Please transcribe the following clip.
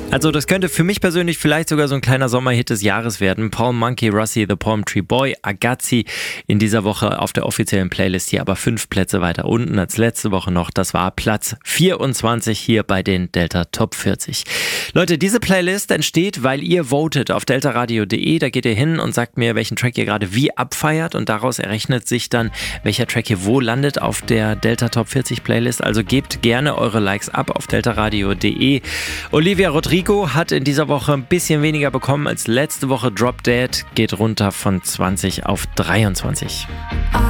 Also das könnte für mich persönlich vielleicht sogar so ein kleiner Sommerhit des Jahres werden. Paul Monkey, Russi, The Palm Tree Boy, Agazzi in dieser Woche auf der offiziellen Playlist hier, aber 5 Plätze weiter unten als letzte Woche noch. Das war Platz 24 hier bei den Delta Top 40. Leute, diese Playlist entsteht, weil ihr votet auf deltaradio.de. Da geht ihr hin und sagt mir, welchen Track ihr gerade wie abfeiert und daraus errechnet sich dann, welcher Track hier wo landet auf der Delta Top 40 Playlist. Also gebt gerne eure Likes ab auf deltaradio.de. Olivia Rodrigo hat in dieser Woche ein bisschen weniger bekommen als letzte Woche. Drop Dead geht runter von 20 auf 23.